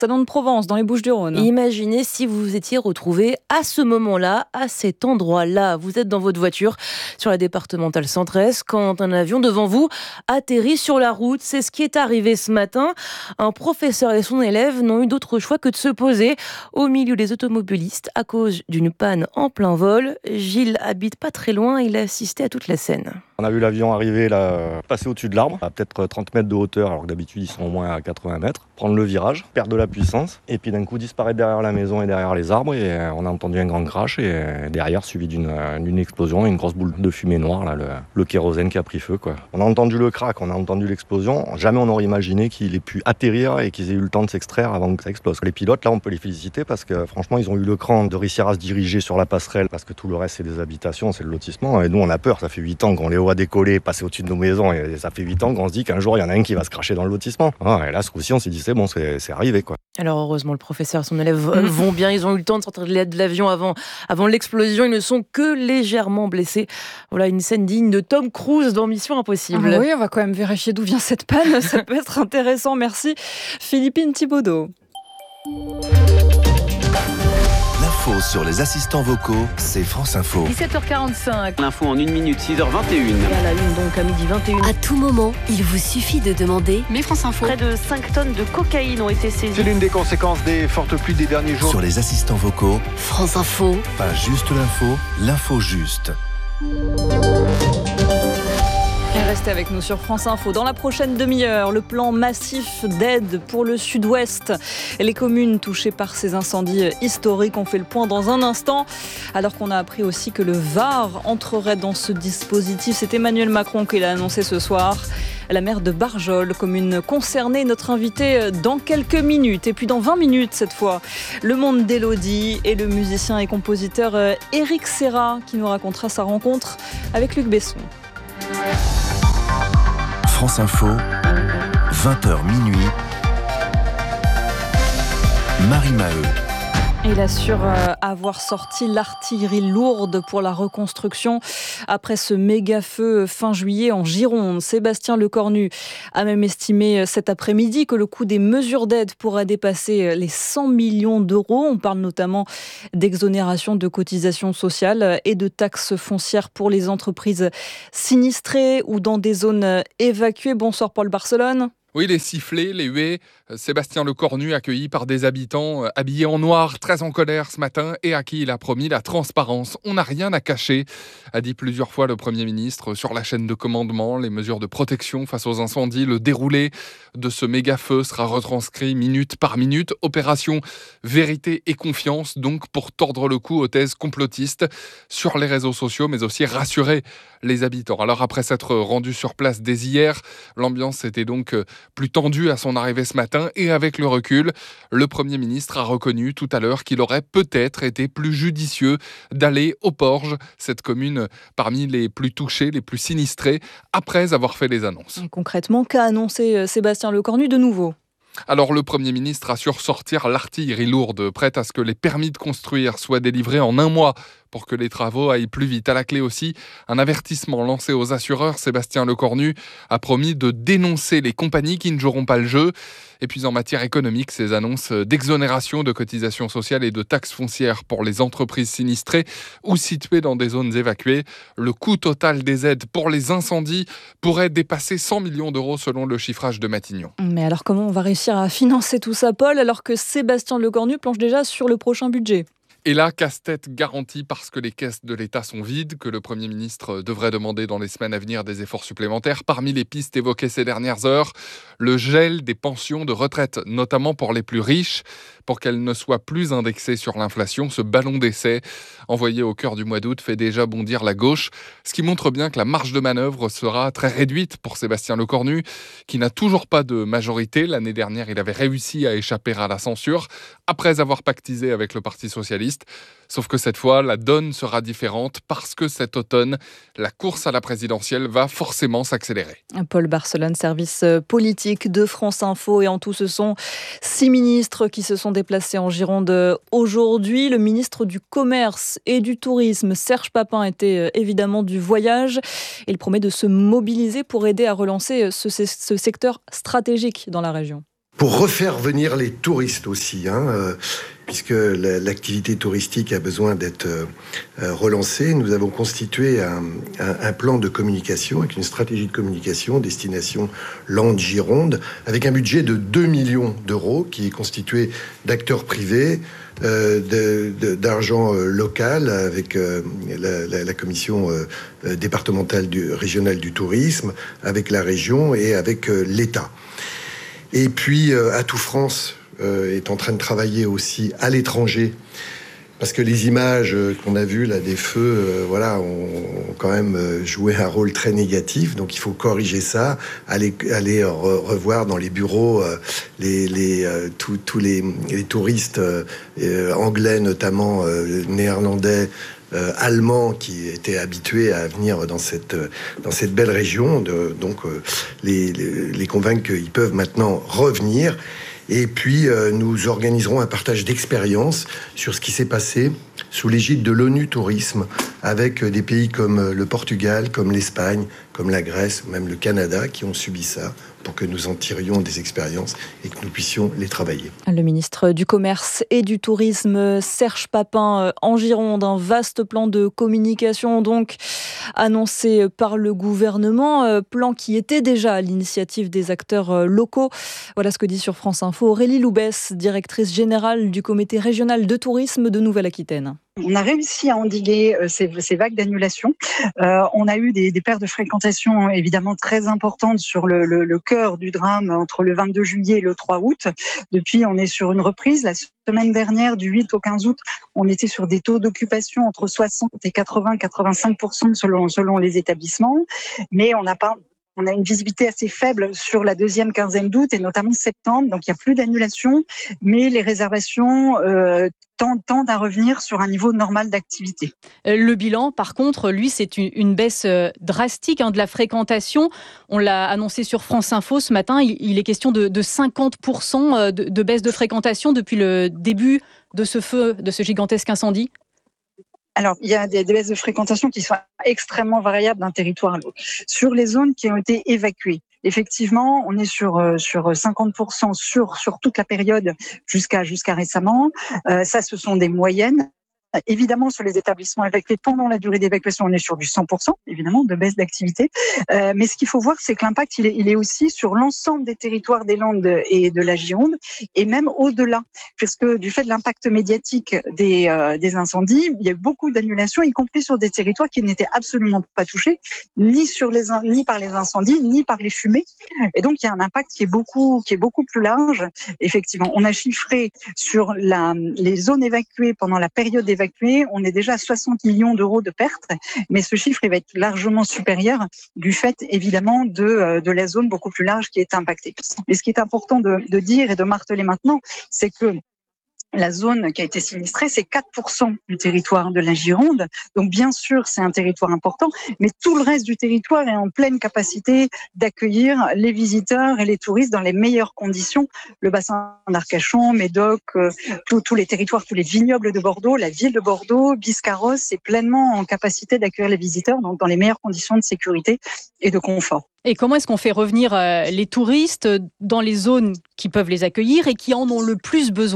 Salon de Provence, dans les Bouches-du-Rhône. Imaginez si vous vous étiez retrouvé à ce moment-là, à cet endroit-là. Vous êtes dans votre voiture sur la départementale 113 quand un avion devant vous atterrit sur la route. C'est ce qui est arrivé ce matin. Un professeur et son élève n'ont eu d'autre choix que de se poser au milieu des automobilistes à cause d'une panne en plein vol. Gilles habite pas très loin, il a assisté à toute la scène. On a vu l'avion arriver, là, passer au-dessus de l'arbre, à peut-être 30 mètres de hauteur, alors que d'habitude ils sont au moins à 80 mètres, prendre le virage, perdre de la puissance, et puis d'un coup disparaître derrière la maison et derrière les arbres, et on a entendu un grand crash, et derrière suivi d'une explosion, une grosse boule de fumée noire, là, le kérosène qui a pris feu, quoi. On a entendu le crack, on a entendu l'explosion, jamais on n'aurait imaginé qu'il ait pu atterrir et qu'ils aient eu le temps de s'extraire avant que ça explose. Les pilotes, là, on peut les féliciter parce que franchement, ils ont eu le cran de réussir à se diriger sur la passerelle, parce que tout le reste c'est des habitations, c'est le lotissement, et nous on a peur, ça fait 8 ans qu'on les voit décoller, passer au-dessus de nos maisons, et ça fait 8 ans qu'on se dit qu'un jour il y en a un qui va se cracher dans le lotissement. Et là, ce coup-ci, on s'est dit c'est bon, c'est arrivé, quoi. Alors heureusement, le professeur et son élève vont bien, ils ont eu le temps de sortir de l'avion avant l'explosion, ils ne sont que légèrement blessés. Voilà une scène digne de Tom Cruise dans Mission Impossible. Oui, on va quand même vérifier d'où vient cette panne, ça peut être intéressant, merci. Philippine Thibaudot. L'info sur les assistants vocaux, c'est France Info. 17h45. L'info en 1 minute, 6h21. Et à la une donc à midi 21. À tout moment, il vous suffit de demander. Mais France Info. Près de 5 tonnes de cocaïne ont été saisies. C'est l'une des conséquences des fortes pluies des derniers jours. Sur les assistants vocaux, France Info. pas juste l'info juste. Et restez avec nous sur France Info. Dans la prochaine demi-heure, le plan massif d'aide pour le sud-ouest. Les communes touchées par ces incendies historiques, on fait le point dans un instant. Alors qu'on a appris aussi que le Var entrerait dans ce dispositif. C'est Emmanuel Macron qui l'a annoncé ce soir. La maire de Barjol, commune concernée, notre invité dans quelques minutes. Et puis dans 20 minutes cette fois, le monde d'Élodie et le musicien et compositeur Éric Serra qui nous racontera sa rencontre avec Luc Besson. France Info, 20h minuit. Marie Maheu. Il assure avoir sorti l'artillerie lourde pour la reconstruction après ce méga feu fin juillet en Gironde. Sébastien Lecornu a même estimé cet après-midi que le coût des mesures d'aide pourrait dépasser les 100 millions d'euros. On parle notamment d'exonération de cotisations sociales et de taxes foncières pour les entreprises sinistrées ou dans des zones évacuées. Bonsoir Paul Barcelone. Oui, les sifflets, les huées, Sébastien Lecornu accueilli par des habitants habillés en noir, très en colère ce matin et à qui il a promis la transparence. On n'a rien à cacher, a dit plusieurs fois le Premier ministre sur la chaîne de commandement. Les mesures de protection face aux incendies, le déroulé de ce méga-feu sera retranscrit minute par minute. Opération vérité et confiance, donc pour tordre le cou aux thèses complotistes sur les réseaux sociaux, mais aussi rassurer les habitants. Alors après s'être rendu sur place dès hier, l'ambiance était donc plus tendue à son arrivée ce matin et avec le recul, le Premier ministre a reconnu tout à l'heure qu'il aurait peut-être été plus judicieux d'aller aux Porges, cette commune parmi les plus touchées, les plus sinistrées, après avoir fait les annonces. Et concrètement, qu'a annoncé Sébastien Lecornu de nouveau ? Alors le Premier ministre assure sortir l'artillerie lourde, prête à ce que les permis de construire soient délivrés en 1 mois pour que les travaux aillent plus vite. À la clé aussi, un avertissement lancé aux assureurs. Sébastien Lecornu a promis de dénoncer les compagnies qui ne joueront pas le jeu. Et puis en matière économique, ces annonces d'exonération de cotisations sociales et de taxes foncières pour les entreprises sinistrées ou situées dans des zones évacuées. Le coût total des aides pour les incendies pourrait dépasser 100 millions d'euros selon le chiffrage de Matignon. Mais alors comment on va réussir à financer tout ça, Paul, alors que Sébastien Lecornu planche déjà sur le prochain budget ? Et là, casse-tête garanti parce que les caisses de l'État sont vides, que le Premier ministre devrait demander dans les semaines à venir des efforts supplémentaires. Parmi les pistes évoquées ces dernières heures, le gel des pensions de retraite, notamment pour les plus riches, pour qu'elles ne soient plus indexées sur l'inflation. Ce ballon d'essai, envoyé au cœur du mois d'août, fait déjà bondir la gauche, ce qui montre bien que la marge de manœuvre sera très réduite pour Sébastien Lecornu, qui n'a toujours pas de majorité. L'année dernière, il avait réussi à échapper à la censure, après avoir pactisé avec le Parti socialiste. Sauf que cette fois, la donne sera différente parce que cet automne, la course à la présidentielle va forcément s'accélérer. Paul Barcelone, service politique de France Info. Et en tout, ce sont 6 ministres qui se sont déplacés en Gironde aujourd'hui. Le ministre du Commerce et du Tourisme, Serge Papin, était évidemment du voyage. Il promet de se mobiliser pour aider à relancer ce secteur stratégique dans la région. pour refaire venir les touristes aussi, puisque l'activité touristique a besoin d'être relancée. Nous avons constitué un plan de communication avec une stratégie de communication destination Landes-Gironde, avec un budget de 2 millions d'euros qui est constitué d'acteurs privés, d'argent local avec la commission départementale régionale du tourisme, avec la région et avec l'État. Et puis Atout France est en train de travailler aussi à l'étranger, parce que les images qu'on a vues là des feux, ont quand même joué un rôle très négatif. Donc il faut corriger ça, aller revoir dans les bureaux tous les touristes anglais, notamment néerlandais, allemands, qui étaient habitués à venir dans cette belle région. Les convaincre qu'ils peuvent maintenant revenir. Et puis, nous organiserons un partage d'expériences sur ce qui s'est passé sous l'égide de l'ONU Tourisme, avec des pays comme le Portugal, comme l'Espagne, comme la Grèce, ou même le Canada, qui ont subi ça, pour que nous en tirions des expériences et que nous puissions les travailler. Le ministre du Commerce et du Tourisme, Serge Papin, en Gironde, un vaste plan de communication donc annoncé par le gouvernement, plan qui était déjà à l'initiative des acteurs locaux. Voilà ce que dit sur France Info Aurélie Loubès, directrice générale du comité régional de tourisme de Nouvelle-Aquitaine. On a réussi à endiguer ces vagues d'annulation. On a eu des pertes de fréquentation évidemment très importantes sur le cœur du drame entre le 22 juillet et le 3 août. Depuis, on est sur une reprise. La semaine dernière, du 8 au 15 août, on était sur des taux d'occupation entre 60 et 80-85% selon les établissements. Mais on a une visibilité assez faible sur la deuxième quinzaine d'août et notamment septembre. Donc, il n'y a plus d'annulation, mais les réservations tendent à revenir sur un niveau normal d'activité. Le bilan, par contre, lui, c'est une baisse drastique de la fréquentation. On l'a annoncé sur France Info ce matin. Il est question de 50% de baisse de fréquentation depuis le début de ce feu, de ce gigantesque incendie. Alors, il y a des baisses de fréquentation qui sont extrêmement variables d'un territoire à l'autre. Sur les zones qui ont été évacuées, effectivement, on est sur 50% sur toute la période jusqu'à récemment. Ça, ce sont des moyennes. Évidemment, sur les établissements évacués pendant la durée d'évacuation, on est sur du 100%, évidemment, de baisse d'activité. Mais ce qu'il faut voir, c'est que l'impact, il est aussi sur l'ensemble des territoires des Landes et de la Gironde, et même au-delà. Puisque du fait de l'impact médiatique des incendies, il y a eu beaucoup d'annulations, y compris sur des territoires qui n'étaient absolument pas touchés, ni par les incendies, ni par les fumées. Et donc, il y a un impact qui est beaucoup plus large. Effectivement, on a chiffré sur les zones évacuées pendant la période d'évacuation, on est déjà à 60 millions d'euros de pertes, mais ce chiffre il va être largement supérieur du fait évidemment de la zone beaucoup plus large qui est impactée. Et ce qui est important de dire et de marteler maintenant, c'est que la zone qui a été sinistrée, c'est 4% du territoire de la Gironde. Donc, bien sûr, c'est un territoire important, mais tout le reste du territoire est en pleine capacité d'accueillir les visiteurs et les touristes dans les meilleures conditions. Le bassin d'Arcachon, Médoc, tous les territoires, tous les vignobles de Bordeaux, la ville de Bordeaux, Biscarrosse est pleinement en capacité d'accueillir les visiteurs, donc dans les meilleures conditions de sécurité et de confort. Et comment est-ce qu'on fait revenir les touristes dans les zones qui peuvent les accueillir et qui en ont le plus besoin ?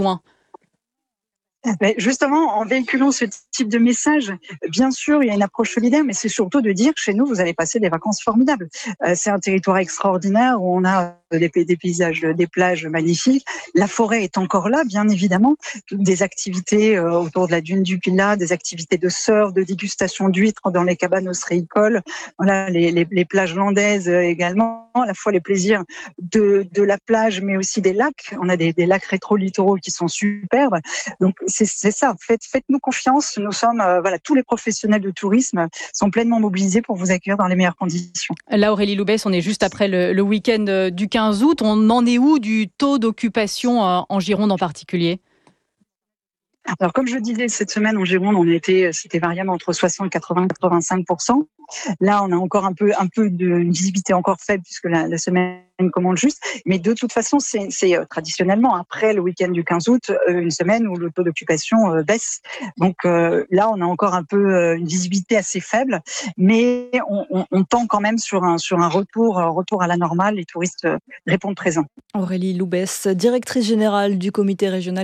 Mais justement, en véhiculant ce type de message, bien sûr, il y a une approche solidaire, mais c'est surtout de dire, chez nous, vous allez passer des vacances formidables. C'est un territoire extraordinaire où on a des paysages, des plages magnifiques. La forêt est encore là, bien évidemment. Des activités autour de la dune du Pilat, des activités de surf, de dégustation d'huîtres dans les cabanes ostréicoles. Voilà, les plages landaises également. À la fois les plaisirs de la plage, mais aussi des lacs. On a des lacs rétro-littoraux qui sont superbes. Donc, c'est ça. Faites-nous confiance. Nous sommes, tous les professionnels de tourisme sont pleinement mobilisés pour vous accueillir dans les meilleures conditions. Là, Aurélie Loubès, on est juste après le week-end du 15 août. On en est où du taux d'occupation en Gironde en particulier ? Alors, comme je disais, cette semaine en Gironde, c'était variable entre 60, 80, 85%. Là, on a encore un peu de visibilité encore faible puisque la semaine commence juste. Mais de toute façon, c'est traditionnellement après le week-end du 15 août, une semaine où le taux d'occupation baisse. Donc là, on a encore un peu une visibilité assez faible, mais on tend quand même sur un retour à la normale. Les touristes répondent présents. Aurélie Loubès, directrice générale du comité régional